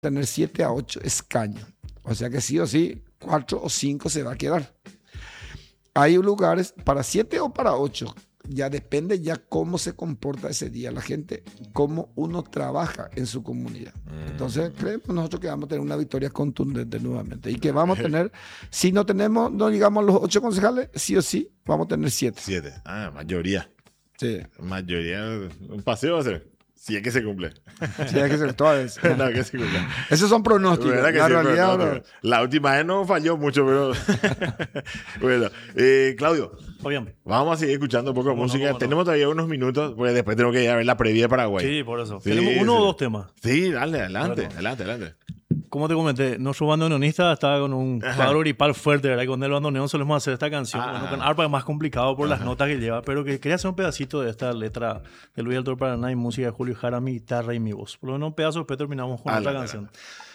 tener 7 a 8 escaños. O sea que sí o sí, 4 o 5 se va a quedar. Hay lugares para 7 o para 8. Ya depende ya cómo se comporta ese día la gente, cómo uno trabaja en su comunidad. Entonces creemos nosotros que vamos a tener una victoria contundente nuevamente y que vamos a tener, si no tenemos, no llegamos a los 8 concejales, sí o sí, vamos a tener 7. 7. Mayoría. Sí. Mayoría. Un paseo va a ser. Si es que se cumple. Sí, hay que ser toda vez. No, que se cumple. Esos son pronósticos. ¿Verdad que La sí? realidad, Pero la última vez no falló mucho, pero. Bueno, Claudio. Bien. Vamos a seguir escuchando un poco de música. ¿Cómo no? Tenemos todavía unos minutos, porque después tenemos que ir a ver la previa de Paraguay. Sí, por eso. Sí, Tenemos uno sí. o dos temas. Sí, dale, adelante, Bueno. adelante. Como te comenté, nuestro bandoneonista estaba con un cuadro gripal fuerte, ¿verdad? Y con el bandoneón solemos hacer esta canción. Bueno, con arpa es más complicado por las notas que lleva, pero que quería hacer un pedacito de esta letra de Luis Altor Paraná y música de Julio Jara, mi guitarra y mi voz. Por lo menos un pedazo, después terminamos con otra canción.